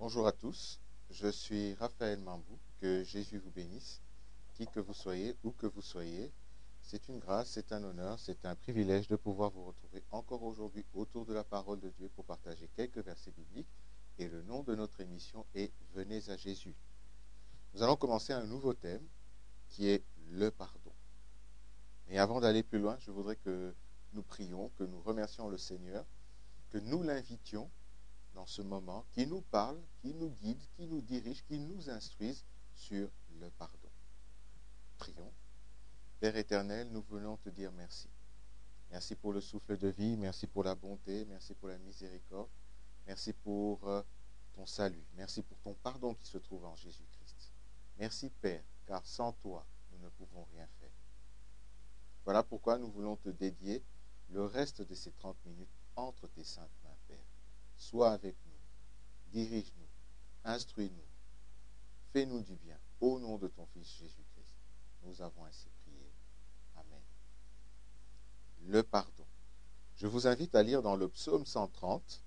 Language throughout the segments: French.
Bonjour à tous, je suis Raphaël Mambou, que Jésus vous bénisse, qui que vous soyez, où que vous soyez. C'est une grâce, c'est un honneur, c'est un privilège de pouvoir vous retrouver encore aujourd'hui autour de la parole de Dieu pour partager quelques versets bibliques. Et le nom de notre émission est « Venez à Jésus ». Nous allons commencer un nouveau thème qui est le pardon. Mais avant d'aller plus loin, je voudrais que nous prions, que nous remercions le Seigneur, que nous l'invitions dans ce moment, qui nous parle, qui nous guide, qui nous dirige, qui nous instruise sur le pardon. Prions. Père éternel, nous venons te dire merci. Merci pour le souffle de vie, merci pour la bonté, merci pour la miséricorde, merci pour ton salut, merci pour ton pardon qui se trouve en Jésus-Christ. Merci Père, car sans toi, nous ne pouvons rien faire. Voilà pourquoi nous voulons te dédier le reste de ces 30 minutes entre tes saintes mains, Père. Sois avec nous, dirige-nous, instruis-nous, fais-nous du bien. Au nom de ton Fils Jésus-Christ, nous avons ainsi prié. Amen. Le pardon. Je vous invite à lire dans le psaume 130,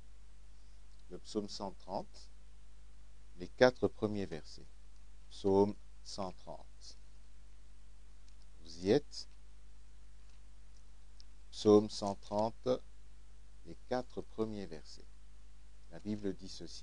les 4 premiers versets. Psaume 130. Vous y êtes? Psaume 130, les 4 premiers versets. La Bible dit ceci.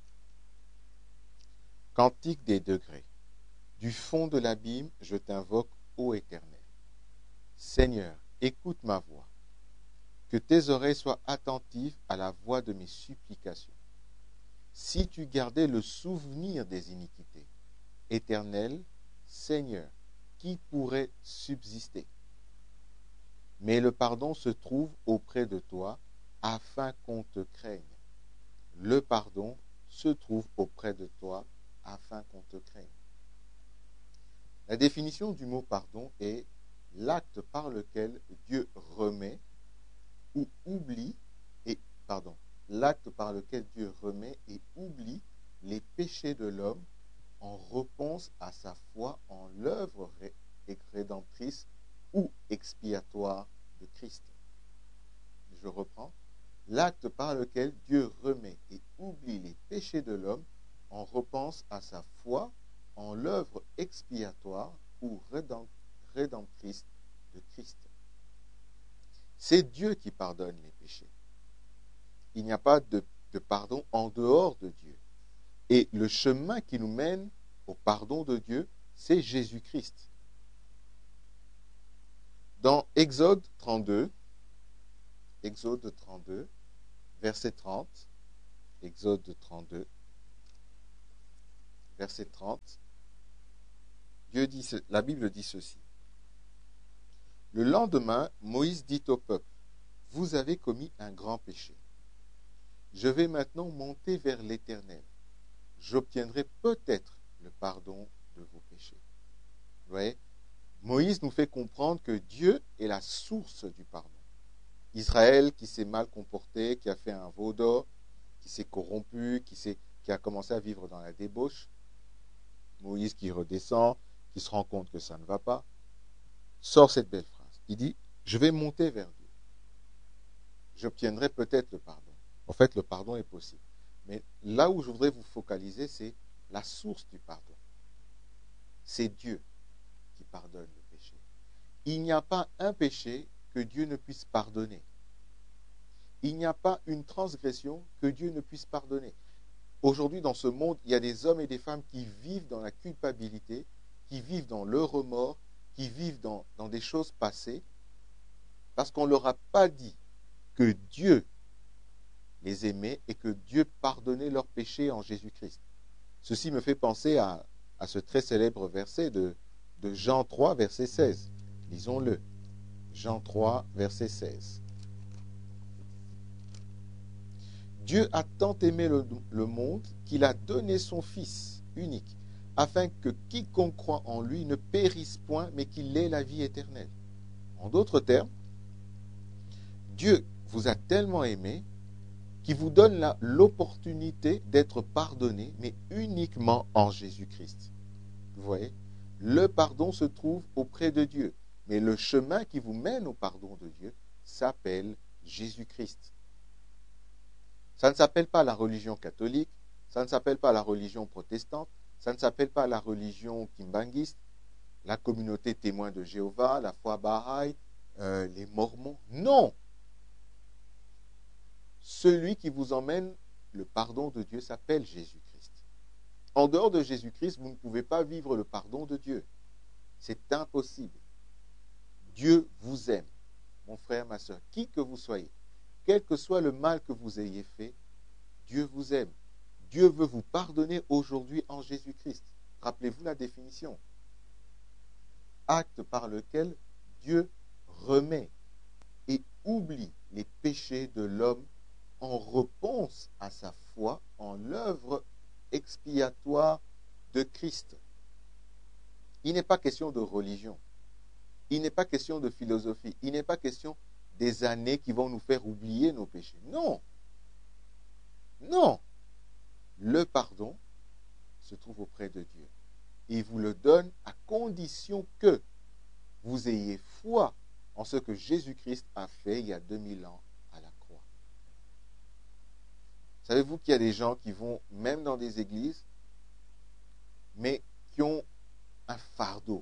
Cantique des degrés. Du fond de l'abîme, je t'invoque, ô Éternel. Seigneur, écoute ma voix. Que tes oreilles soient attentives à la voix de mes supplications. Si tu gardais le souvenir des iniquités, Éternel, Seigneur, qui pourrait subsister? Mais le pardon se trouve auprès de toi, afin qu'on te craigne. Le pardon se trouve auprès de toi, afin qu'on te craigne. La définition du mot pardon est l'acte par lequel Dieu remet ou oublie, l'acte par lequel Dieu remet et oublie les péchés de l'homme en réponse à sa foi en l'œuvre rédemptrice ou expiatoire de Christ. Je reprends. L'acte par lequel Dieu remet et oublie les péchés de l'homme en repense à sa foi en l'œuvre expiatoire ou rédemptrice de Christ. C'est Dieu qui pardonne les péchés. Il n'y a pas de pardon en dehors de Dieu. Et le chemin qui nous mène au pardon de Dieu, c'est Jésus-Christ. Dans Exode 32, verset 30, Exode 32, verset 30, la Bible dit ceci. Le lendemain, Moïse dit au peuple, « Vous avez commis un grand péché. Je vais maintenant monter vers l'Éternel. J'obtiendrai peut-être le pardon de vos péchés. » Vous voyez, Moïse nous fait comprendre que Dieu est la source du pardon. Israël qui s'est mal comporté, qui a fait un veau d'or, qui s'est corrompu, qui a commencé à vivre dans la débauche. Moïse qui redescend, qui se rend compte que ça ne va pas, sort cette belle phrase. Il dit, je vais monter vers Dieu. J'obtiendrai peut-être le pardon. En fait, le pardon est possible. Mais là où je voudrais vous focaliser, c'est la source du pardon. C'est Dieu qui pardonne le péché. Il n'y a pas un péché que Dieu ne puisse pardonner. Il n'y a pas une transgression que Dieu ne puisse pardonner. Aujourd'hui, dans ce monde, il y a des hommes et des femmes qui vivent dans la culpabilité, qui vivent dans le remords, qui vivent dans des choses passées, parce qu'on ne leur a pas dit que Dieu les aimait et que Dieu pardonnait leurs péchés en Jésus-Christ. Ceci me fait penser à ce très célèbre verset de Jean 3, verset 16. Lisons-le. Jean 3, verset 16. Dieu a tant aimé le monde qu'il a donné son Fils unique, afin que quiconque croit en lui ne périsse point, mais qu'il ait la vie éternelle. En d'autres termes, Dieu vous a tellement aimé qu'il vous donne l'opportunité d'être pardonné, mais uniquement en Jésus-Christ. Vous voyez, le pardon se trouve auprès de Dieu, mais le chemin qui vous mène au pardon de Dieu s'appelle Jésus-Christ. Ça ne s'appelle pas la religion catholique, Ça ne s'appelle pas la religion protestante, ça ne s'appelle pas la religion kimbanguiste, la communauté témoin de Jéhovah, la foi Baha'i, les Mormons. Non! Celui qui vous emmène le pardon de Dieu s'appelle Jésus-Christ. En dehors de Jésus-Christ, vous ne pouvez pas vivre le pardon de Dieu. C'est impossible. Dieu vous aime, mon frère, ma soeur, qui que vous soyez. Quel que soit le mal que vous ayez fait, Dieu vous aime. Dieu veut vous pardonner aujourd'hui en Jésus-Christ. Rappelez-vous la définition. Acte par lequel Dieu remet et oublie les péchés de l'homme en réponse à sa foi en l'œuvre expiatoire de Christ. Il n'est pas question de religion. Il n'est pas question de philosophie. Il n'est pas question des années qui vont nous faire oublier nos péchés. Non. Non. Le pardon se trouve auprès de Dieu. Et il vous le donne à condition que vous ayez foi en ce que Jésus-Christ a fait il y a 2000 ans à la croix. Savez-vous qu'il y a des gens qui vont même dans des églises, mais qui ont un fardeau,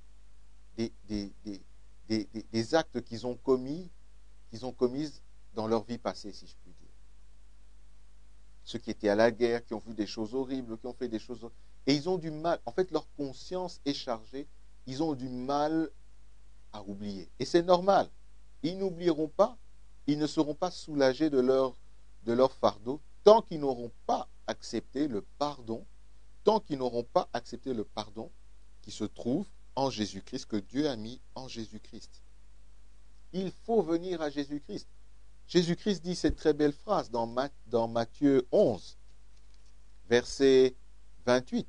des actes qu'ils ont commis dans leur vie passée, si je puis dire. Ceux qui étaient à la guerre, qui ont vu des choses horribles, qui ont fait des choses horribles. Et ils ont du mal, en fait leur conscience est chargée, ils ont du mal à oublier. Et c'est normal. Ils n'oublieront pas, ils ne seront pas soulagés de leur fardeau tant qu'ils n'auront pas accepté le pardon, qui se trouve en Jésus-Christ, que Dieu a mis en Jésus-Christ. Il faut venir à Jésus-Christ. Jésus-Christ dit cette très belle phrase dans Matthieu 11, verset 28.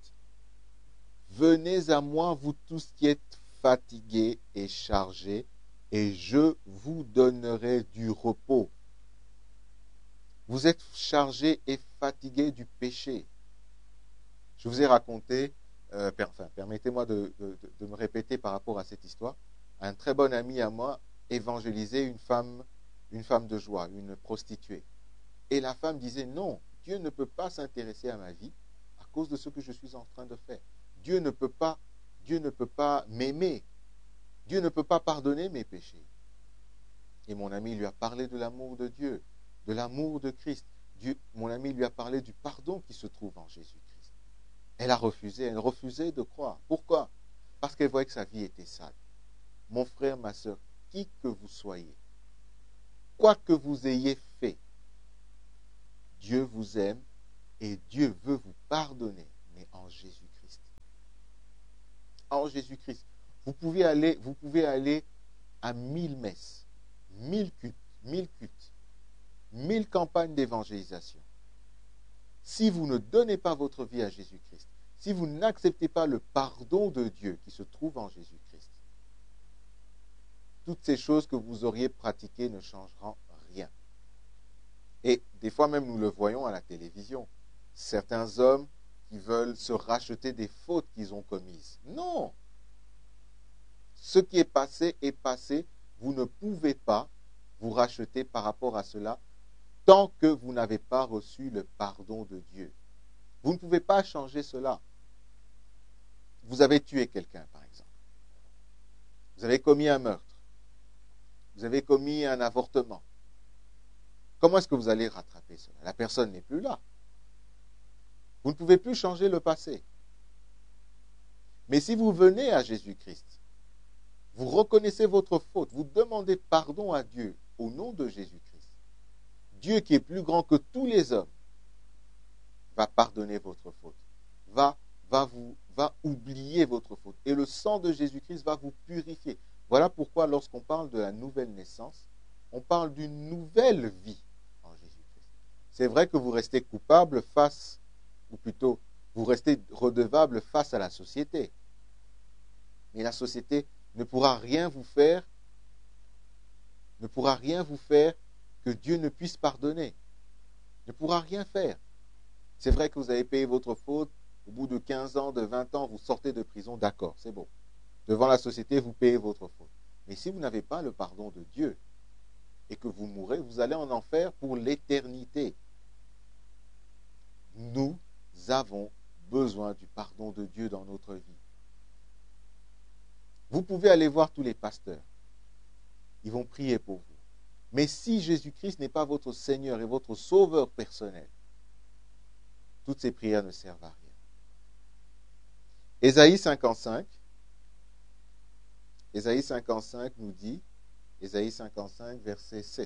Venez à moi, vous tous qui êtes fatigués et chargés, et je vous donnerai du repos. Vous êtes chargés et fatigués du péché. Je vous ai raconté, permettez-moi de me répéter par rapport à cette histoire. Un très bon ami à moi évangélisait une femme de joie, une prostituée. Et la femme disait, non, Dieu ne peut pas s'intéresser à ma vie à cause de ce que je suis en train de faire. Dieu ne peut pas m'aimer. Dieu ne peut pas pardonner mes péchés. Et mon ami lui a parlé de l'amour de Dieu, de l'amour de Christ. Mon ami lui a parlé du pardon qui se trouve en Jésus-Christ. Elle refusait de croire. Pourquoi? Parce qu'elle voyait que sa vie était sale. Mon frère, ma soeur, qui que vous soyez, quoi que vous ayez fait, Dieu vous aime et Dieu veut vous pardonner, mais en Jésus-Christ. En Jésus-Christ. Vous pouvez aller à 1000 messes, 1000 cultes, 1000 campagnes d'évangélisation. Si vous ne donnez pas votre vie à Jésus-Christ, si vous n'acceptez pas le pardon de Dieu qui se trouve en Jésus-Christ, toutes ces choses que vous auriez pratiquées ne changeront rien. Et des fois même nous le voyons à la télévision. Certains hommes qui veulent se racheter des fautes qu'ils ont commises. Non! Ce qui est passé est passé. Vous ne pouvez pas vous racheter par rapport à cela tant que vous n'avez pas reçu le pardon de Dieu. Vous ne pouvez pas changer cela. Vous avez tué quelqu'un, par exemple. Vous avez commis un meurtre. Vous avez commis un avortement. Comment est-ce que vous allez rattraper cela? La personne n'est plus là. Vous ne pouvez plus changer le passé. Mais si vous venez à Jésus-Christ, vous reconnaissez votre faute, vous demandez pardon à Dieu au nom de Jésus-Christ. Dieu qui est plus grand que tous les hommes va pardonner votre faute, va oublier votre faute. Et le sang de Jésus-Christ va vous purifier. Voilà pourquoi lorsqu'on parle de la nouvelle naissance, on parle d'une nouvelle vie en Jésus-Christ. C'est vrai que vous restez coupable ou plutôt, vous restez redevable face à la société. Mais la société ne pourra rien vous faire que Dieu ne puisse pardonner. Ne pourra rien faire. C'est vrai que vous avez payé votre faute, au bout de 15 ans, de 20 ans, vous sortez de prison, d'accord, c'est bon. Devant la société, vous payez votre faute. Mais si vous n'avez pas le pardon de Dieu et que vous mourrez, vous allez en enfer pour l'éternité. Nous avons besoin du pardon de Dieu dans notre vie. Vous pouvez aller voir tous les pasteurs. Ils vont prier pour vous. Mais si Jésus-Christ n'est pas votre Seigneur et votre Sauveur personnel, toutes ces prières ne servent à rien. Ésaïe 55 nous dit, Ésaïe 55, verset 7,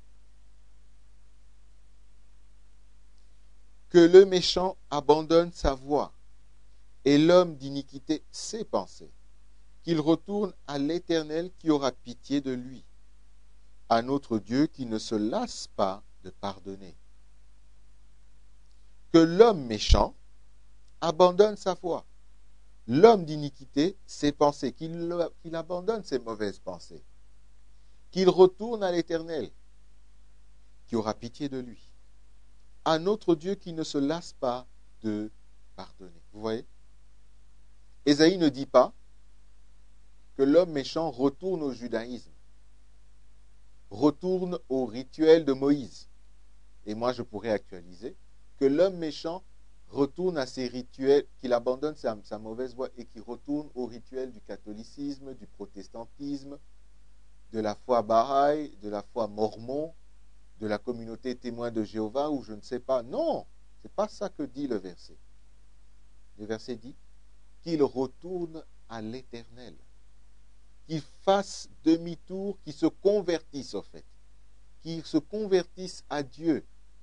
que le méchant abandonne sa voie et l'homme d'iniquité ses pensées, qu'il retourne à l'Éternel qui aura pitié de lui, à notre Dieu qui ne se lasse pas de pardonner. Que l'homme méchant abandonne sa voie, l'homme d'iniquité ses pensées, qu'il abandonne ses mauvaises pensées, qu'il retourne à l'Éternel qui aura pitié de lui, à notre Dieu qui ne se lasse pas de pardonner. Vous voyez? Ésaïe ne dit pas que l'homme méchant retourne au judaïsme, retourne au rituel de Moïse. Et moi, je pourrais actualiser que l'homme méchant retourne à ses rituels, qu'il abandonne sa mauvaise voie et qu'il retourne au rituel du catholicisme, du protestantisme, de la foi Bahaï, de la foi mormon, de la communauté témoin de Jéhovah ou je ne sais pas. Non, ce n'est pas ça que dit le verset. Le verset dit qu'il retourne à l'Éternel, qu'il fasse demi-tour, qu'il se convertisse au fait, qu'il se convertisse à Dieu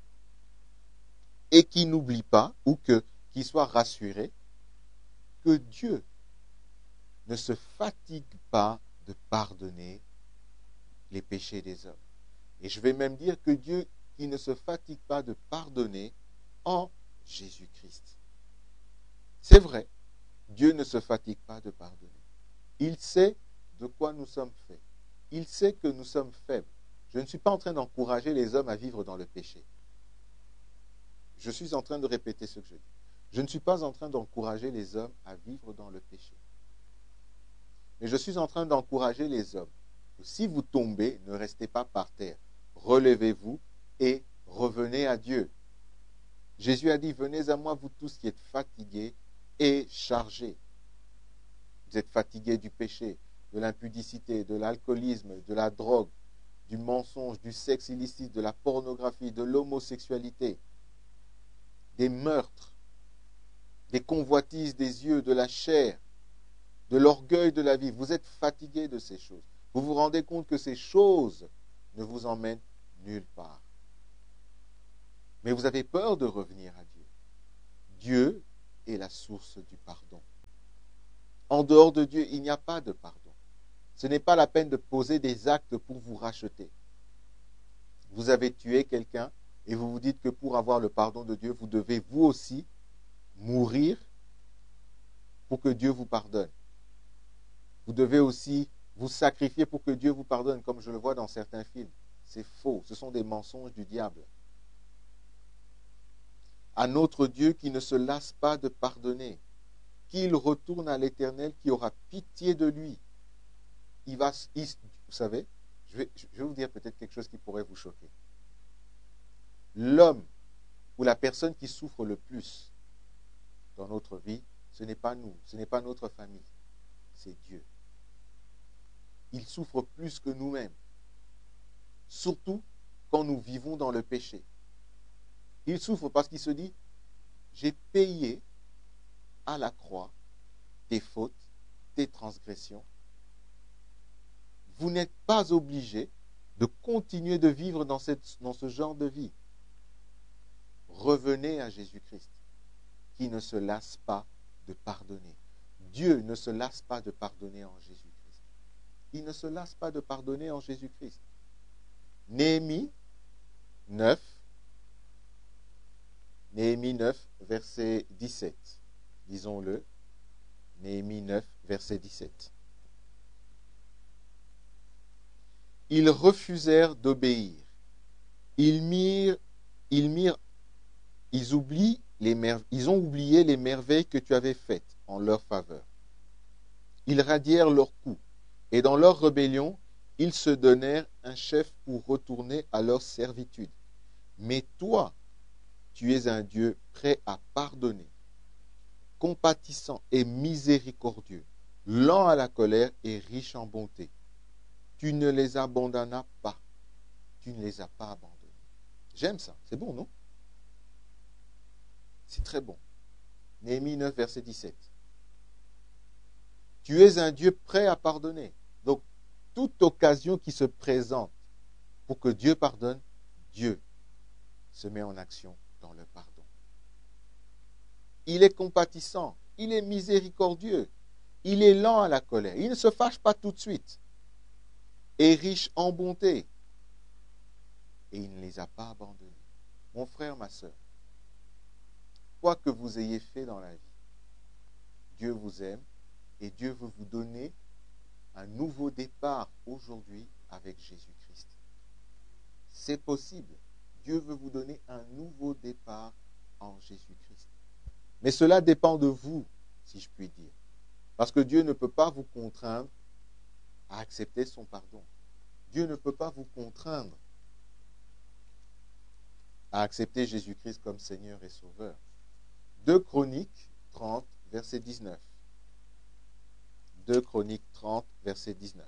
et qu'il n'oublie pas ou qu'il soit rassuré que Dieu ne se fatigue pas de pardonner les péchés des hommes. Et je vais même dire que Dieu qui ne se fatigue pas de pardonner en Jésus-Christ. C'est vrai, Dieu ne se fatigue pas de pardonner. Il sait de quoi nous sommes faits. Il sait que nous sommes faibles. Je ne suis pas en train d'encourager les hommes à vivre dans le péché. Je suis en train de répéter ce que je dis. Je ne suis pas en train d'encourager les hommes à vivre dans le péché. Mais je suis en train d'encourager les hommes. Si vous tombez, ne restez pas par terre. Relevez-vous et revenez à Dieu. Jésus a dit, venez à moi vous tous qui êtes fatigués et chargés. Vous êtes fatigués du péché, de l'impudicité, de l'alcoolisme, de la drogue, du mensonge, du sexe illicite, de la pornographie, de l'homosexualité, des meurtres, des convoitises des yeux, de la chair, de l'orgueil de la vie. Vous êtes fatigués de ces choses. Vous vous rendez compte que ces choses ne vous emmènent nulle part. Mais vous avez peur de revenir à Dieu. Dieu est la source du pardon. En dehors de Dieu, il n'y a pas de pardon. Ce n'est pas la peine de poser des actes pour vous racheter. Vous avez tué quelqu'un et vous vous dites que pour avoir le pardon de Dieu, vous devez vous aussi mourir pour que Dieu vous pardonne. Vous devez aussi vous sacrifier pour que Dieu vous pardonne, comme je le vois dans certains films. C'est faux, ce sont des mensonges du diable. À notre Dieu qui ne se lasse pas de pardonner, qu'il retourne à l'Éternel qui aura pitié de lui. Vous savez, je vais vous dire peut-être quelque chose qui pourrait vous choquer. L'homme ou la personne qui souffre le plus dans notre vie, ce n'est pas nous, ce n'est pas notre famille, c'est Dieu. Il souffre plus que nous-mêmes, surtout quand nous vivons dans le péché. Il souffre parce qu'il se dit, j'ai payé à la croix tes fautes, tes transgressions. Vous n'êtes pas obligé de continuer de vivre dans ce genre de vie. Revenez à Jésus-Christ, qui ne se lasse pas de pardonner. Dieu ne se lasse pas de pardonner en Jésus-Christ. Il ne se lasse pas de pardonner en Jésus-Christ. Néhémie 9, verset 17. Lisons-le. Néhémie 9, verset 17. Ils refusèrent d'obéir. Ils ont oublié les merveilles que tu avais faites en leur faveur. Ils radièrent leur cou, et dans leur rébellion, ils se donnèrent un chef pour retourner à leur servitude. Mais toi, tu es un Dieu prêt à pardonner, compatissant et miséricordieux, lent à la colère et riche en bonté. Tu ne les abandonnas pas. Tu ne les as pas abandonnés. J'aime ça. C'est bon, non? C'est très bon. Néhémie 9, verset 17. Tu es un Dieu prêt à pardonner. Donc, toute occasion qui se présente pour que Dieu pardonne, Dieu se met en action dans le pardon. Il est compatissant, il est miséricordieux, il est lent à la colère, il ne se fâche pas tout de suite, et riche en bonté, et il ne les a pas abandonnés. Mon frère, ma soeur, quoi que vous ayez fait dans la vie, Dieu vous aime et Dieu veut vous donner un nouveau départ aujourd'hui avec Jésus-Christ. C'est possible. Dieu veut vous donner un nouveau départ en Jésus-Christ. Mais cela dépend de vous, si je puis dire. Parce que Dieu ne peut pas vous contraindre à accepter son pardon. Dieu ne peut pas vous contraindre à accepter Jésus-Christ comme Seigneur et Sauveur. 2 Chroniques 30, verset 19. 2 Chroniques 30, verset 19.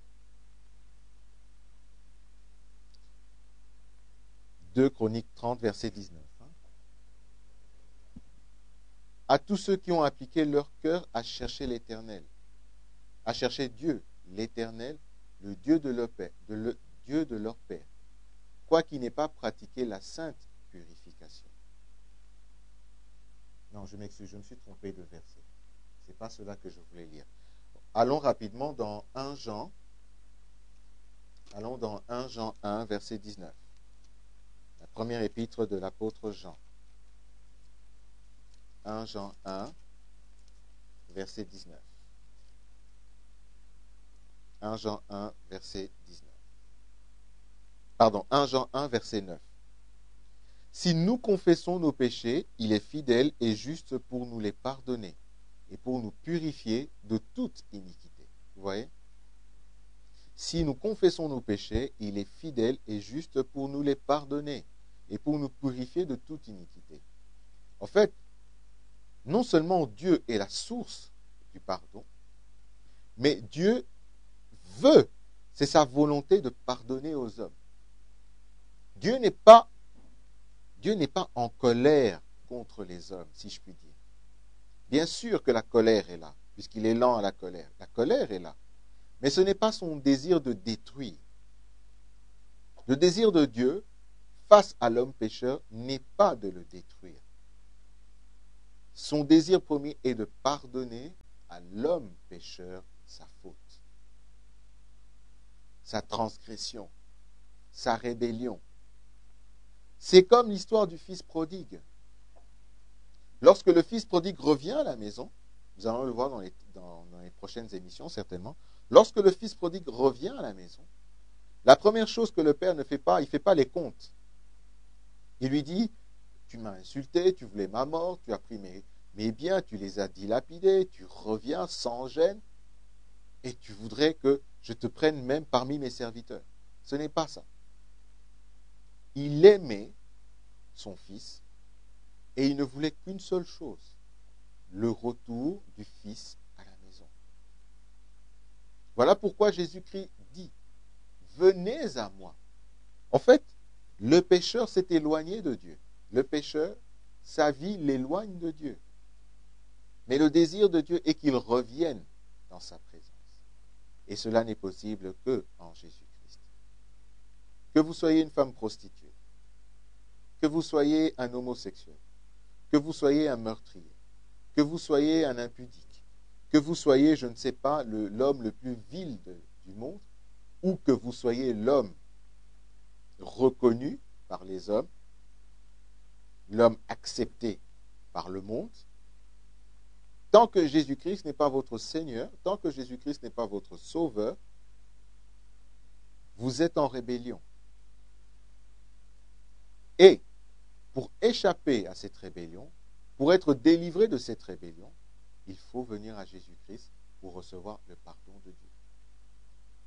2 Chroniques 30, verset 19. À tous ceux qui ont appliqué leur cœur à chercher l'Éternel, à chercher Dieu, l'Éternel, le Dieu de leur Père, Dieu de leur Père, quoiqu'il n'ait pas pratiqué la sainte purification. Non, je m'excuse, je me suis trompé de verset. Ce n'est pas cela que je voulais lire. Allons rapidement dans 1 Jean. Allons dans 1 Jean 1, verset 19. La première épître de l'apôtre Jean. 1 Jean 1, verset 19. 1 Jean 1, verset 19. Pardon, 1 Jean 1, verset 9. Si nous confessons nos péchés, il est fidèle et juste pour nous les pardonner et pour nous purifier de toute iniquité. Vous voyez? Si nous confessons nos péchés, il est fidèle et juste pour nous les pardonner et pour nous purifier de toute iniquité. En fait, non seulement Dieu est la source du pardon, mais Dieu veut, c'est sa volonté de pardonner aux hommes. Dieu n'est pas en colère contre les hommes, si je puis dire. Bien sûr que la colère est là, puisqu'il est lent à la colère. La colère est là. Mais ce n'est pas son désir de détruire. Le désir de Dieu, face à l'homme pécheur, n'est pas de le détruire. Son désir premier est de pardonner à l'homme pécheur sa faute, sa transgression, sa rébellion. C'est comme l'histoire du fils prodigue. Lorsque le fils prodigue revient à la maison, nous allons le voir dans les prochaines émissions certainement, lorsque le fils prodigue revient à la maison, la première chose que le père ne fait pas, il ne fait pas les comptes. Il lui dit, tu m'as insulté, tu voulais ma mort, tu as pris mes biens, tu les as dilapidés, tu reviens sans gêne, et tu voudrais que je te prenne même parmi mes serviteurs. Ce n'est pas ça. Il aimait son fils, et il ne voulait qu'une seule chose, le retour du fils à la maison. Voilà pourquoi Jésus-Christ dit, venez à moi. En fait, le pécheur s'est éloigné de Dieu. Le pécheur, sa vie l'éloigne de Dieu. Mais le désir de Dieu est qu'il revienne dans sa présence. Et cela n'est possible que en Jésus-Christ. Que vous soyez une femme prostituée, que vous soyez un homosexuel, que vous soyez un meurtrier, que vous soyez un impudique, que vous soyez, je ne sais pas, l'homme le plus vil du monde, ou que vous soyez l'homme reconnu par les hommes, l'homme accepté par le monde, tant que Jésus-Christ n'est pas votre Seigneur, tant que Jésus-Christ n'est pas votre Sauveur, vous êtes en rébellion. Et pour échapper à cette rébellion, pour être délivré de cette rébellion, il faut venir à Jésus-Christ pour recevoir le pardon de Dieu.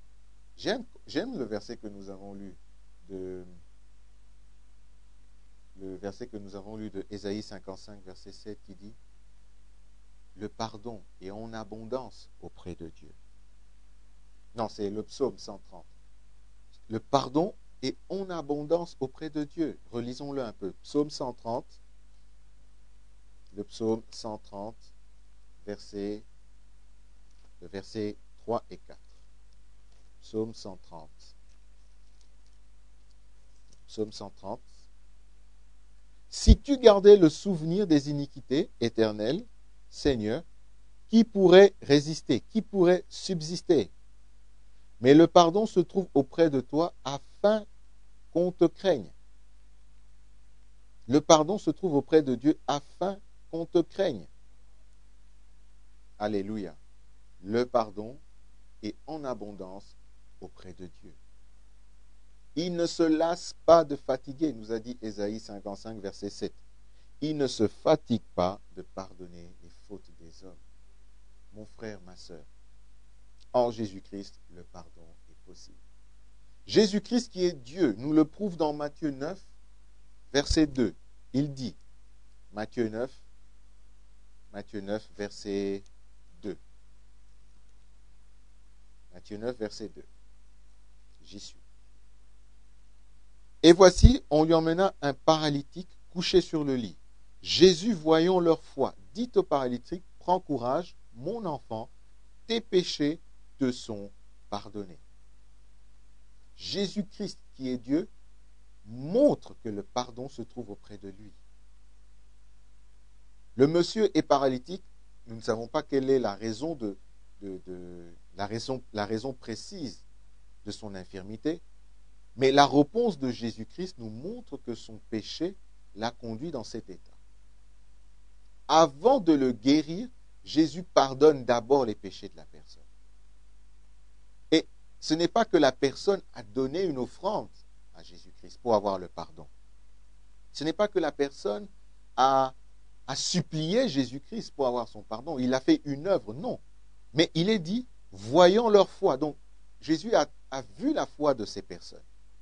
J'aime le verset que nous avons lu le verset que nous avons lu de Ésaïe 55, verset 7, qui dit le pardon est en abondance auprès de Dieu. Non, c'est le psaume 130. Le pardon est en abondance auprès de Dieu. Relisons-le un peu. Psaume 130, le psaume 130, versets 3 et 4. Psaume 130. Psaume 130. Si tu gardais le souvenir des iniquités éternelles, Seigneur, qui pourrait résister, qui pourrait subsister? Mais le pardon se trouve auprès de toi afin qu'on te craigne. Le pardon se trouve auprès de Dieu afin qu'on te craigne. Alléluia. Le pardon est en abondance auprès de Dieu. Il ne se lasse pas de fatiguer, nous a dit Ésaïe 55, verset 7. Il ne se fatigue pas de pardonner les fautes des hommes. Mon frère, ma sœur, en Jésus-Christ, le pardon est possible. Jésus-Christ qui est Dieu, nous le prouve dans Matthieu 9, verset 2. Il dit, Matthieu 9, verset 2. Matthieu 9, verset 2. J'y suis. Et voici, on lui emmena un paralytique couché sur le lit. Jésus, voyant leur foi, dit au paralytique, prends courage, mon enfant, tes péchés te sont pardonnés. Jésus-Christ, qui est Dieu, montre que le pardon se trouve auprès de lui. Le monsieur est paralytique, nous ne savons pas quelle est la raison la raison précise de son infirmité, mais la réponse de Jésus-Christ nous montre que son péché l'a conduit dans cet état. Avant de le guérir, Jésus pardonne d'abord les péchés de la personne. Et ce n'est pas que la personne a donné une offrande à Jésus-Christ pour avoir le pardon. Ce n'est pas que la personne a supplié Jésus-Christ pour avoir son pardon. Il a fait une œuvre, non. Mais il est dit, voyant leur foi. Donc, Jésus a vu la foi de ces personnes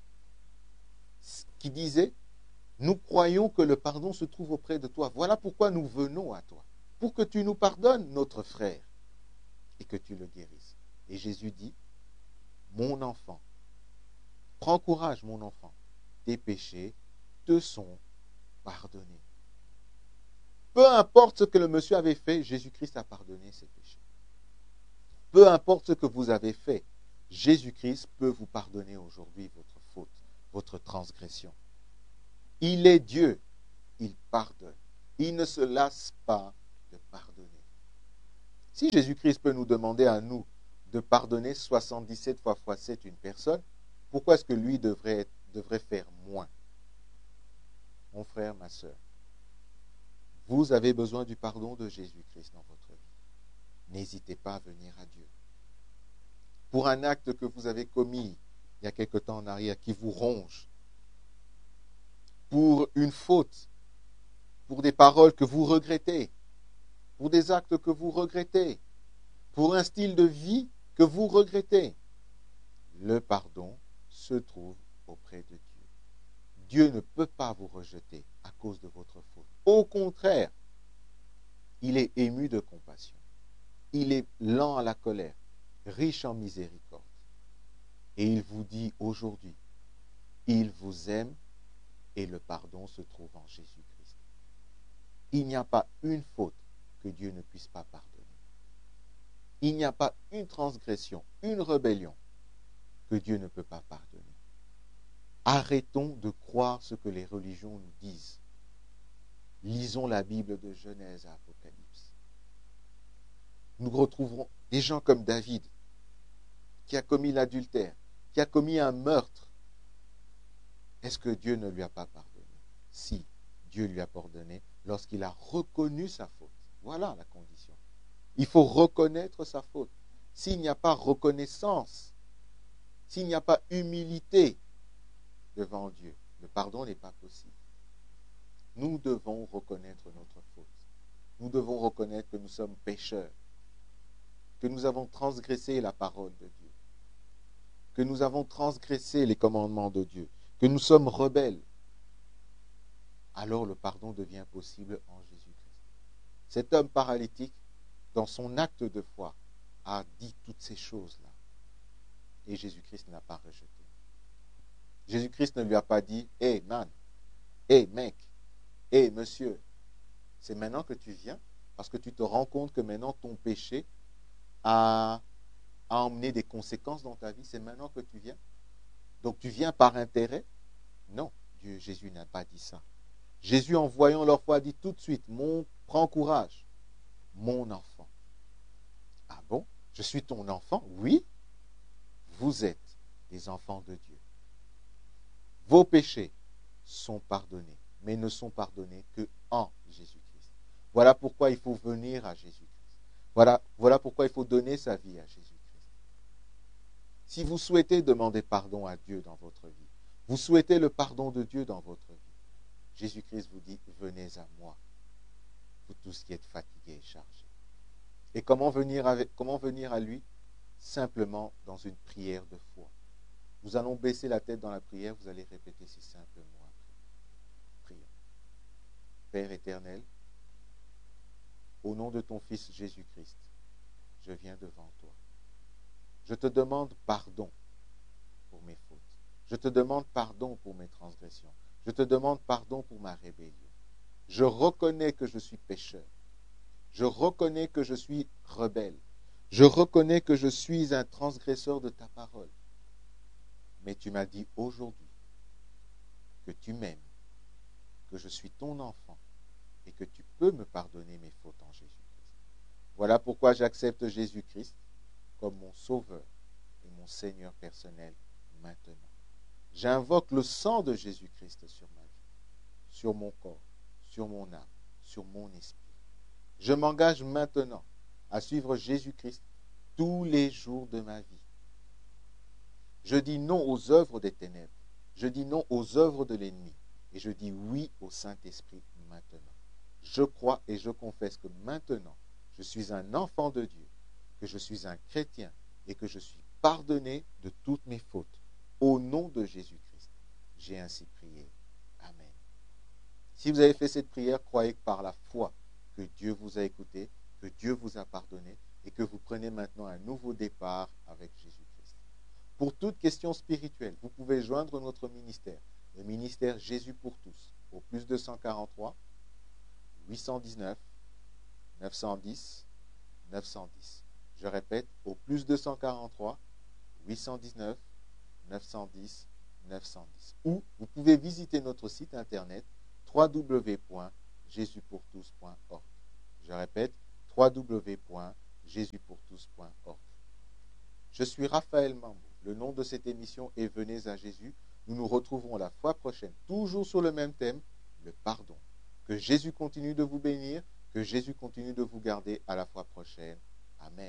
qui disaient, nous croyons que le pardon se trouve auprès de toi. Voilà pourquoi nous venons à toi. Pour que tu nous pardonnes, notre frère, et que tu le guérisses. Et Jésus dit, mon enfant, prends courage, mon enfant, tes péchés te sont pardonnés. Peu importe ce que le monsieur avait fait, Jésus-Christ a pardonné ses péchés. Peu importe ce que vous avez fait, Jésus-Christ peut vous pardonner aujourd'hui votre faute, votre transgression. Il est Dieu, il pardonne. Il ne se lasse pas de pardonner. Si Jésus-Christ peut nous demander à nous de pardonner 77 fois x 7 une personne, pourquoi est-ce que lui devrait faire moins? Mon frère, ma soeur, vous avez besoin du pardon de Jésus-Christ dans votre vie. N'hésitez pas à venir à Dieu. Pour un acte que vous avez commis il y a quelque temps en arrière, qui vous ronge, pour une faute, pour des paroles que vous regrettez, pour des actes que vous regrettez, pour un style de vie que vous regrettez, le pardon se trouve auprès de Dieu. Dieu ne peut pas vous rejeter à cause de votre faute. Au contraire, il est ému de compassion. Il est lent à la colère, riche en miséricorde. Et il vous dit aujourd'hui, il vous aime et le pardon se trouve en Jésus-Christ. Il n'y a pas une faute que Dieu ne puisse pas pardonner. Il n'y a pas une transgression, une rébellion que Dieu ne peut pas pardonner. Arrêtons de croire ce que les religions nous disent. Lisons la Bible de Genèse à Apocalypse. Nous retrouverons des gens comme David, qui a commis l'adultère, qui a commis un meurtre. Est-ce que Dieu ne lui a pas pardonné? Si, Dieu lui a pardonné lorsqu'il a reconnu sa faute. Voilà la condition. Il faut reconnaître sa faute. S'il n'y a pas reconnaissance, s'il n'y a pas humilité devant Dieu, le pardon n'est pas possible. Nous devons reconnaître notre faute. Nous devons reconnaître que nous sommes pécheurs, que nous avons transgressé la parole de Dieu, que nous avons transgressé les commandements de Dieu, que nous sommes rebelles. alors le pardon devient possible en Jésus-Christ. Cet homme paralytique, dans son acte de foi, a dit toutes ces choses-là. Et Jésus-Christ n'a pas rejeté. Jésus-Christ ne lui a pas dit « Hé, man, hé, mec, hé, monsieur, c'est maintenant que tu viens parce que tu te rends compte que maintenant ton péché a emmené des conséquences dans ta vie. C'est maintenant que tu viens. Donc tu viens par intérêt ?» Non, Jésus n'a pas dit ça. Jésus, en voyant leur foi, dit tout de suite « Prends courage, mon enfant. » Ah bon? Je suis ton enfant? Oui, vous êtes des enfants de Dieu. Vos péchés sont pardonnés, mais ne sont pardonnés que en Jésus-Christ. Voilà pourquoi il faut venir à Jésus-Christ. Voilà pourquoi il faut donner sa vie à Jésus-Christ. Si vous souhaitez demander pardon à Dieu dans votre vie, vous souhaitez le pardon de Dieu dans votre vie, Jésus-Christ vous dit « Venez à moi, vous tous qui êtes fatigués et chargés. » Et comment venir à lui? Simplement dans une prière de foi. Nous allons baisser la tête dans la prière, vous allez répéter ces simples mots après. Prions. Père éternel, au nom de ton Fils Jésus-Christ, je viens devant toi. Je te demande pardon pour mes fautes. Je te demande pardon pour mes transgressions. Je te demande pardon pour ma rébellion. Je reconnais que je suis pécheur. Je reconnais que je suis rebelle. Je reconnais que je suis un transgresseur de ta parole. Mais tu m'as dit aujourd'hui que tu m'aimes, que je suis ton enfant et que tu peux me pardonner mes fautes en Jésus-Christ. Voilà pourquoi j'accepte Jésus-Christ comme mon sauveur et mon Seigneur personnel maintenant. J'invoque le sang de Jésus-Christ sur ma vie, sur mon corps, sur mon âme, sur mon esprit. Je m'engage maintenant à suivre Jésus-Christ tous les jours de ma vie. Je dis non aux œuvres des ténèbres. Je dis non aux œuvres de l'ennemi. Et je dis oui au Saint-Esprit maintenant. Je crois et je confesse que maintenant, je suis un enfant de Dieu, que je suis un chrétien et que je suis pardonné de toutes mes fautes. Au nom de Jésus-Christ, j'ai ainsi prié. Amen. Si vous avez fait cette prière, croyez que par la foi que Dieu vous a écouté, que Dieu vous a pardonné et que vous prenez maintenant un nouveau départ avec Jésus-Christ. Pour toute question spirituelle, vous pouvez joindre notre ministère, le ministère Jésus pour tous, au plus 243 819 910 910. Je répète, au plus 243 819 910 910. Ou vous pouvez visiter notre site internet www.jesuspourtous.org. Je répète, www.jesuspourtous.org. Je suis Raphaël Mambo. Le nom de cette émission est Venez à Jésus. Nous nous retrouverons la fois prochaine, toujours sur le même thème, le pardon. Que Jésus continue de vous bénir, que Jésus continue de vous garder à la fois prochaine. Amen.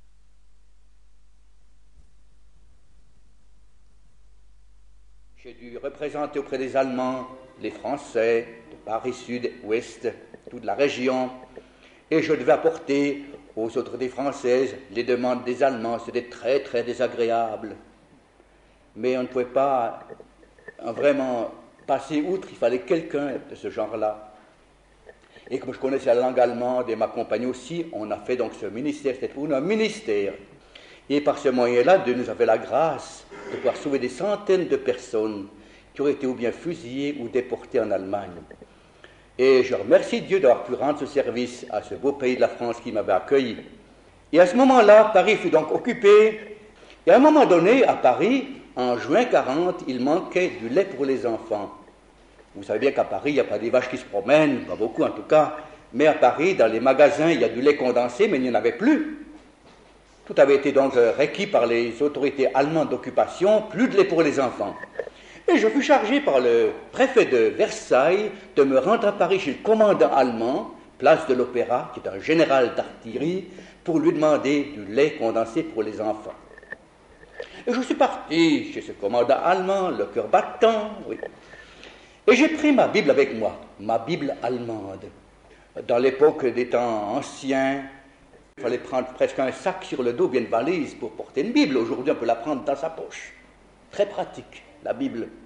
J'ai dû représenter auprès des Allemands les Français de Paris Sud, Ouest, toute la région, et je devais apporter aux autorités françaises les demandes des Allemands. C'était très, très désagréable. Mais on ne pouvait pas vraiment passer outre, il fallait quelqu'un de ce genre-là. Et comme je connaissais la langue allemande et ma compagne aussi, on a fait donc ce ministère, c'était pour nous un ministère. Et par ce moyen-là, Dieu nous a fait la grâce de pouvoir sauver des centaines de personnes qui auraient été ou bien fusillées ou déportées en Allemagne. Et je remercie Dieu d'avoir pu rendre ce service à ce beau pays de la France qui m'avait accueilli. Et à ce moment-là, Paris fut donc occupé. Et à un moment donné, à Paris, en juin 40, il manquait du lait pour les enfants. Vous savez bien qu'à Paris, il n'y a pas des vaches qui se promènent, pas beaucoup en tout cas, mais à Paris, dans les magasins, il y a du lait condensé, mais il n'y en avait plus. Tout avait été donc requis par les autorités allemandes d'occupation, plus de lait pour les enfants. Et je fus chargé par le préfet de Versailles de me rendre à Paris chez le commandant allemand, place de l'Opéra, qui est un général d'artillerie, pour lui demander du lait condensé pour les enfants. Et je suis parti chez ce commandant allemand, le cœur battant, oui. Et j'ai pris ma Bible avec moi, ma Bible allemande. Dans l'époque des temps anciens, il fallait prendre presque un sac sur le dos, bien une valise pour porter une Bible. Aujourd'hui, on peut la prendre dans sa poche. Très pratique, la Bible.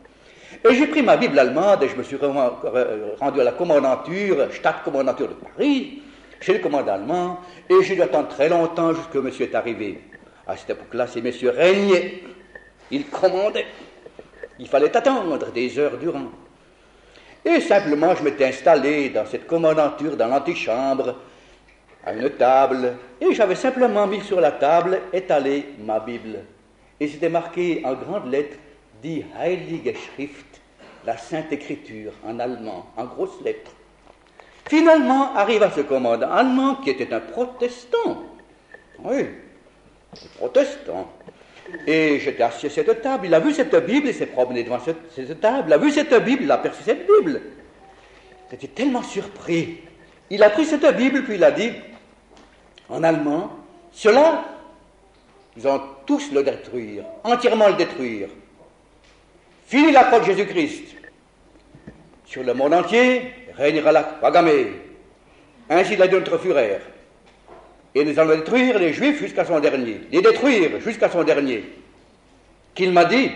Et j'ai pris ma Bible allemande et je me suis rendu à la commandanture, Stadtkommandantur de Paris, chez le commandant allemand, et j'ai dû attendre très longtemps jusque monsieur est arrivé. À cette époque-là, ces messieurs régnaient, ils commandaient. Il fallait attendre des heures durant. Et simplement, je m'étais installé dans cette commandanture, dans l'antichambre, à une table, et j'avais simplement mis sur la table, étalé ma Bible. Et c'était marqué en grandes lettres, Die Heilige Schrift, la Sainte Écriture, en allemand, en grosses lettres. Finalement, arriva ce commandant allemand qui était un protestant. Oui, un protestant. Et j'étais assis à cette table, il a vu cette Bible, il s'est promené devant cette table, il a vu cette Bible, il a aperçu cette Bible. Il était tellement surpris. Il a pris cette Bible, puis il a dit, en allemand, cela, nous allons tous le détruire, entièrement le détruire. Fini la croix de Jésus-Christ. Sur le monde entier, régnera la croix gammée. Ainsi l'a dit notre Führer. Et nous allons détruire les Juifs jusqu'à son dernier. Les détruire jusqu'à son dernier. Qu'il m'a dit,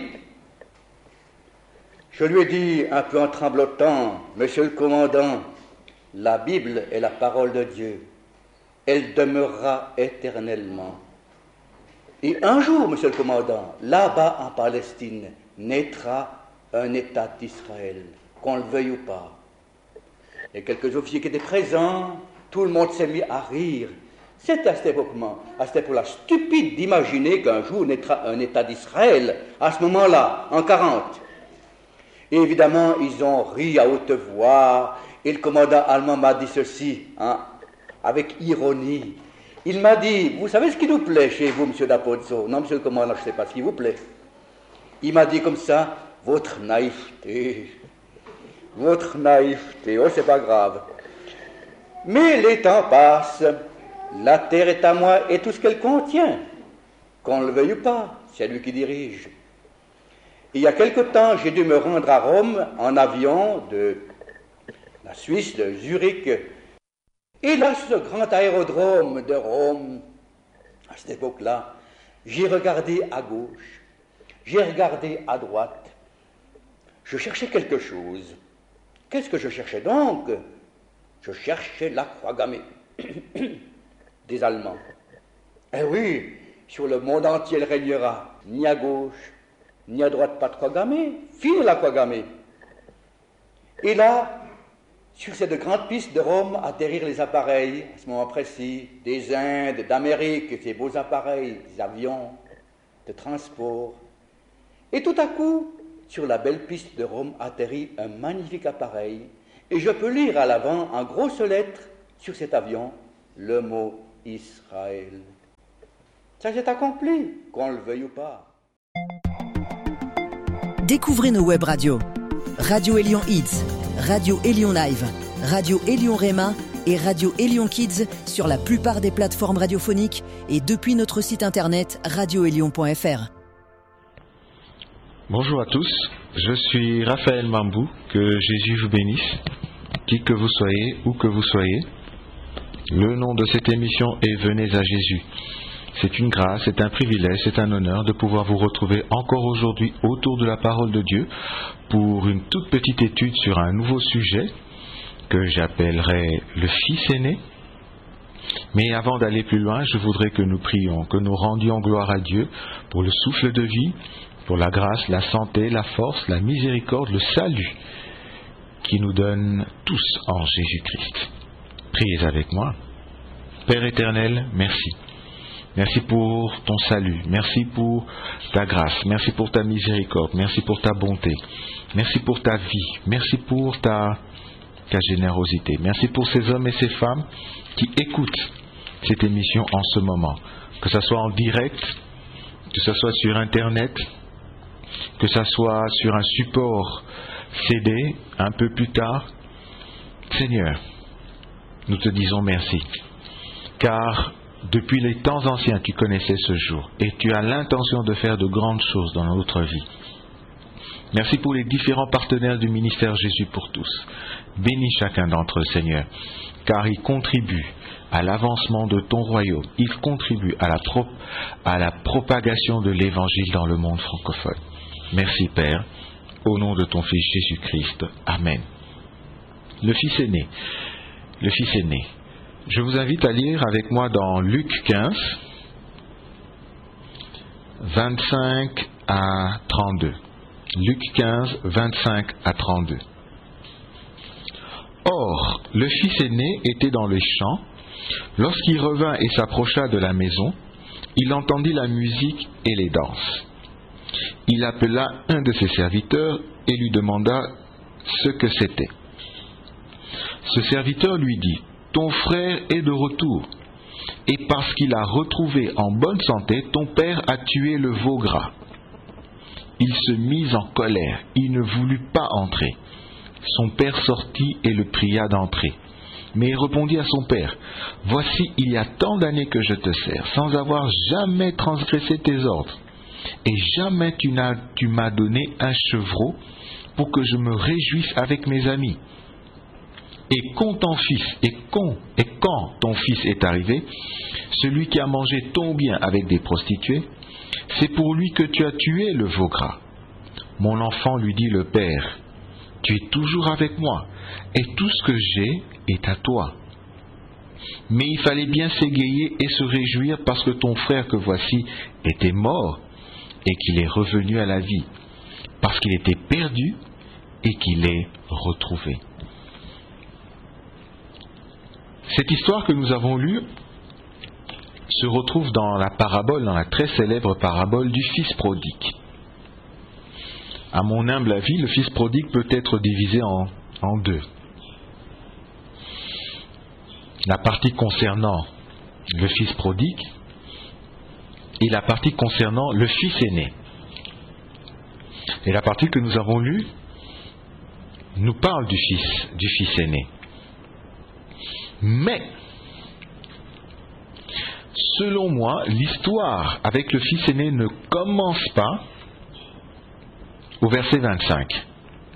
je lui ai dit un peu en tremblotant, monsieur le commandant, la Bible est la parole de Dieu. Elle demeurera éternellement. Et un jour, monsieur le commandant, là-bas en Palestine, naîtra un État d'Israël, qu'on le veuille ou pas. Et quelques officiers qui étaient présents, tout le monde s'est mis à rire. C'était à cette époque-là stupide d'imaginer qu'un jour naîtra un État d'Israël, à ce moment-là, en 40. Et évidemment, ils ont ri à haute voix, et le commandant allemand m'a dit ceci, avec ironie. Il m'a dit, vous savez ce qui nous plaît chez vous, monsieur D'Apozzo? Non, monsieur le commandant, je ne sais pas ce qui vous plaît. Il m'a dit comme ça, votre naïveté, oh, c'est pas grave. Mais les temps passent, la terre est à moi et tout ce qu'elle contient, qu'on le veuille ou pas, c'est lui qui dirige. Il y a quelque temps, j'ai dû me rendre à Rome en avion de la Suisse, de Zurich. Et là, sur ce grand aérodrome de Rome, à cette époque-là, j'ai regardé à gauche, j'ai regardé à droite. Je cherchais quelque chose. Qu'est-ce que je cherchais donc? Je cherchais la croix gammée des Allemands. Eh oui, sur le monde entier, elle régnera, ni à gauche, ni à droite, pas de croix gammée. Fini la croix gammée. Et là, sur cette grande piste de Rome, atterrirent les appareils, à ce moment précis, des Indes, d'Amérique, ces beaux appareils, des avions de transport. Et tout à coup, sur la belle piste de Rome, atterrit un magnifique appareil, et je peux lire à l'avant, en grosses lettres, sur cet avion, le mot Israël. Ça s'est accompli, qu'on le veuille ou pas. Découvrez nos web radios. Radio Élion Hits, Radio Élion Live, Radio Élion Réma et Radio Élion Kids sur la plupart des plateformes radiophoniques et depuis notre site internet radioélion.fr. Bonjour à tous, je suis Raphaël Mambou, que Jésus vous bénisse, qui que vous soyez, où que vous soyez. Le nom de cette émission est Venez à Jésus. C'est une grâce, c'est un privilège, c'est un honneur de pouvoir vous retrouver encore aujourd'hui autour de la parole de Dieu pour une toute petite étude sur un nouveau sujet que j'appellerai le Fils aîné. Mais avant d'aller plus loin, je voudrais que nous prions, que nous rendions gloire à Dieu pour le souffle de vie, pour la grâce, la santé, la force, la miséricorde, le salut qui nous donne tous en Jésus-Christ. Priez avec moi. Père éternel, merci. Merci pour ton salut, merci pour ta grâce, merci pour ta miséricorde, merci pour ta bonté, merci pour ta vie, merci pour ta générosité, merci pour ces hommes et ces femmes qui écoutent cette émission en ce moment, que ce soit en direct, que ce soit sur Internet, que ce soit sur un support CD un peu plus tard. Seigneur, nous te disons merci, car depuis les temps anciens, tu connaissais ce jour et tu as l'intention de faire de grandes choses dans notre vie. Merci pour les différents partenaires du ministère Jésus pour tous. Bénis chacun d'entre eux, Seigneur, car ils contribuent à l'avancement de ton royaume. Ils contribuent à la propagation de l'Évangile dans le monde francophone. Merci, Père. au nom de ton Fils Jésus-Christ. Amen. Le Fils aîné. Le Fils aîné. Je vous invite à lire avec moi dans Luc 15, 25 à 32. Luc 15, 25 à 32. Or, le fils aîné était dans les champs. Lorsqu'il revint et s'approcha de la maison, il entendit la musique et les danses. Il appela un de ses serviteurs et lui demanda ce que c'était. Ce serviteur lui dit, « Ton frère est de retour, et parce qu'il a retrouvé en bonne santé, ton père a tué le veau gras. » Il se mit en colère, il ne voulut pas entrer. Son père sortit et le pria d'entrer. Mais il répondit à son père, « Voici, il y a tant d'années que je te sers, sans avoir jamais transgressé tes ordres. Et jamais tu m'as donné un chevreau pour que je me réjouisse avec mes amis. Et quand ton fils est arrivé, celui qui a mangé ton bien avec des prostituées, c'est pour lui que tu as tué le veau gras. » Mon enfant, lui dit le père, « Tu es toujours avec moi, et tout ce que j'ai est à toi. » Mais il fallait bien s'égayer et se réjouir parce que ton frère que voici était mort et qu'il est revenu à la vie, parce qu'il était perdu et qu'il est retrouvé. Cette histoire que nous avons lue se retrouve dans la très célèbre parabole du fils prodigue. À mon humble avis, le fils prodigue peut être divisé en deux. La partie concernant le fils prodigue et la partie concernant le fils aîné. Et la partie que nous avons lue nous parle du fils aîné. Mais, selon moi, l'histoire avec le fils aîné ne commence pas au verset 25. Pourquoi ?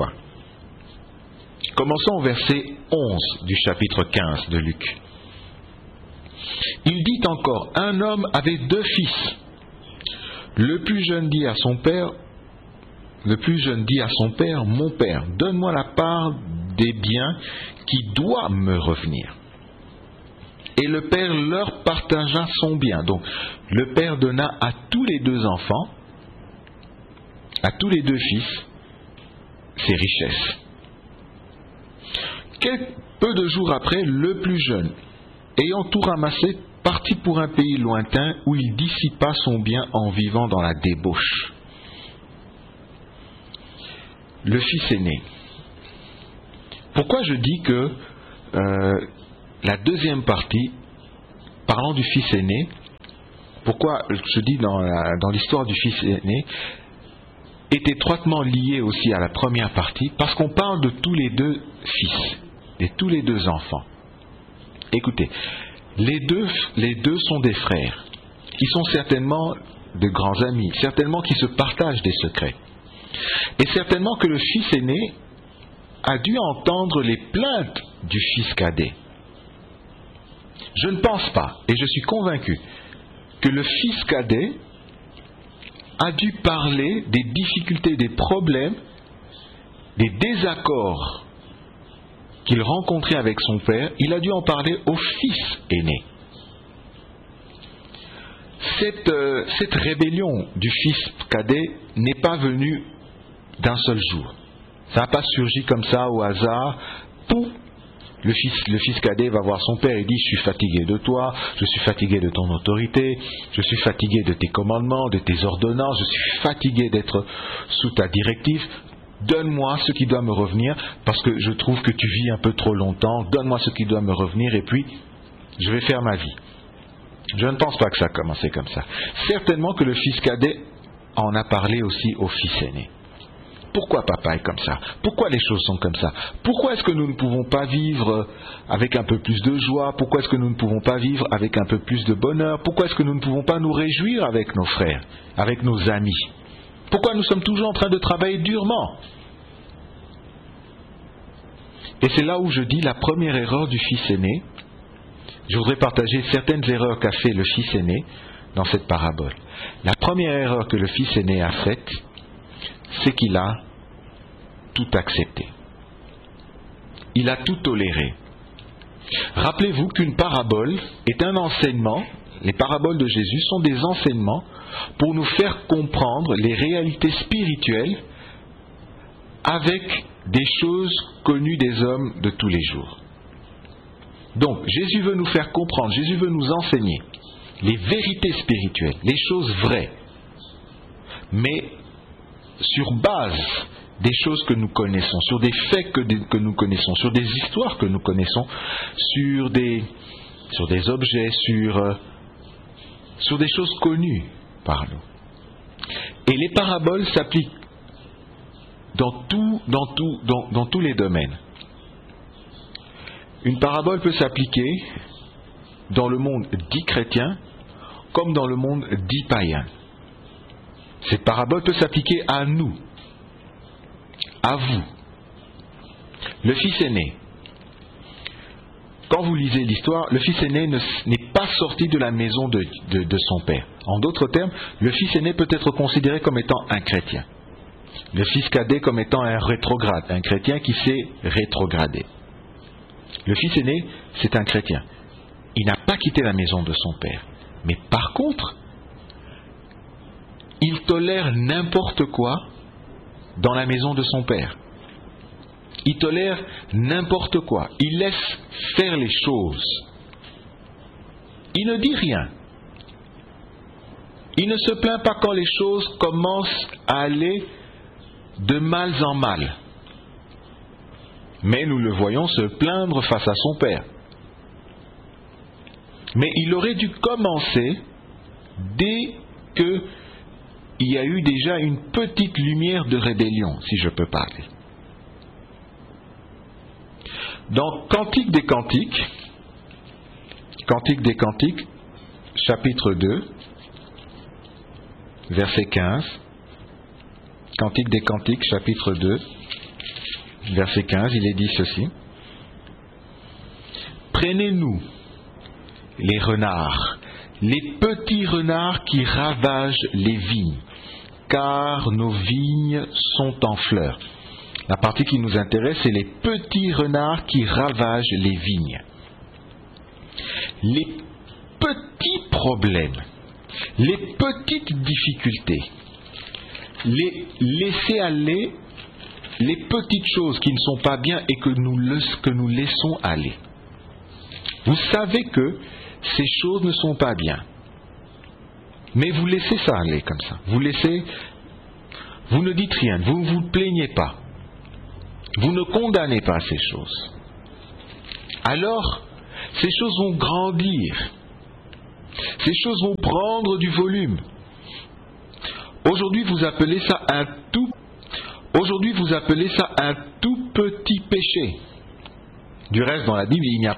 Commençons au verset 11 du chapitre 15 de Luc. Il dit encore, un homme avait 2 fils. Le plus jeune dit à son père, mon père, donne-moi la part des biens qui doit me revenir. Et le père leur partagea son bien. Donc, le père donna à tous les 2 enfants, à tous les 2 fils, ses richesses. Peu de jours après, le plus jeune, ayant tout ramassé, partit pour un pays lointain où il dissipa son bien en vivant dans la débauche. Le fils aîné. Pourquoi je dis que la deuxième partie, parlant du fils aîné, pourquoi je dis dans l'histoire du fils aîné, est étroitement liée aussi à la première partie, parce qu'on parle de tous les 2 fils, de tous les 2 enfants. Écoutez, les deux sont des frères, qui sont certainement de grands amis, certainement qui se partagent des secrets. Et certainement que le fils aîné a dû entendre les plaintes du fils cadet. Je ne pense pas, et je suis convaincu, que le fils cadet a dû parler des difficultés, des problèmes, des désaccords qu'il rencontrait avec son père. Il a dû en parler au fils aîné. Cette rébellion du fils cadet n'est pas venue d'un seul jour. Ça n'a pas surgi comme ça au hasard. Pouf, le fils cadet va voir son père et dit, je suis fatigué de toi, je suis fatigué de ton autorité, je suis fatigué de tes commandements, de tes ordonnances, je suis fatigué d'être sous ta directive. Donne-moi ce qui doit me revenir, parce que je trouve que tu vis un peu trop longtemps. Donne-moi ce qui doit me revenir, et puis je vais faire ma vie. Je ne pense pas que ça a commencé comme ça. Certainement que le fils cadet en a parlé aussi au fils aîné. Pourquoi papa est comme ça? Pourquoi les choses sont comme ça? Pourquoi est-ce que nous ne pouvons pas vivre avec un peu plus de joie? Pourquoi est-ce que nous ne pouvons pas vivre avec un peu plus de bonheur? Pourquoi est-ce que nous ne pouvons pas nous réjouir avec nos frères, avec nos amis? Pourquoi nous sommes toujours en train de travailler durement? Et c'est là où je dis la première erreur du fils aîné. Je voudrais partager certaines erreurs qu'a fait le fils aîné dans cette parabole. La première erreur que le fils aîné a faite, c'est qu'il a tout accepté. Il a tout toléré. Rappelez-vous qu'une parabole est un enseignement. Les paraboles de Jésus sont des enseignements pour nous faire comprendre les réalités spirituelles avec des choses connues des hommes de tous les jours. Donc, Jésus veut nous faire comprendre, Jésus veut nous enseigner les vérités spirituelles, les choses vraies, mais sur base des choses que nous connaissons, sur des faits que nous connaissons, sur des histoires que nous connaissons, sur des objets, sur des choses connues par nous. Et les paraboles s'appliquent dans tous les domaines. Une parabole peut s'appliquer dans le monde dit chrétien comme dans le monde dit païen. Cette parabole peut s'appliquer à nous, à vous. Le fils aîné. Quand vous lisez l'histoire, le fils aîné n'est pas sorti de la maison de son père. En d'autres termes, le fils aîné peut être considéré comme étant un chrétien. Le fils cadet comme étant un rétrograde, un chrétien qui s'est rétrogradé. Le fils aîné, c'est un chrétien. Il n'a pas quitté la maison de son père. Mais par contre, il tolère n'importe quoi dans la maison de son père. Il tolère n'importe quoi. Il laisse faire les choses. Il ne dit rien. Il ne se plaint pas quand les choses commencent à aller de mal en mal. Mais nous le voyons se plaindre face à son père. Mais il aurait dû commencer dès qu'il y a eu déjà une petite lumière de rébellion, si je peux parler. Dans Cantique des Cantiques, chapitre 2, verset 15, Cantique des Cantiques, chapitre 2, verset 15, il est dit ceci. Prenez-nous les renards, les petits renards qui ravagent les vignes, car nos vignes sont en fleurs. La partie qui nous intéresse, c'est les petits renards qui ravagent les vignes. Les petits problèmes, les petites difficultés, les laisser aller, les petites choses qui ne sont pas bien et que nous laissons aller. Vous savez que ces choses ne sont pas bien. Mais vous laissez ça aller comme ça. Vous ne dites rien, vous ne vous plaignez pas. Vous ne condamnez pas ces choses. Alors, ces choses vont grandir. Ces choses vont prendre du volume. Aujourd'hui, vous appelez ça un tout petit péché. Du reste, dans la Bible, il n'y a